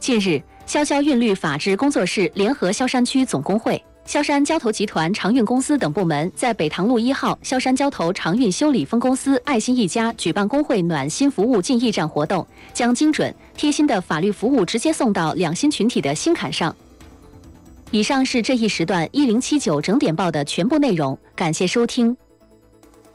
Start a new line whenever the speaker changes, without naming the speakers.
近日，潇潇韵律法治工作室联合萧山区总工会、萧山交投集团长运公司等部门，在北塘路1号萧山交投长运修理分公司爱心一家举办工会暖心服务进驿站活动，将精准、贴心的法律服务直接送到两心群体的心坎上。以上是这一时段1079整点报的全部内容，感谢收听。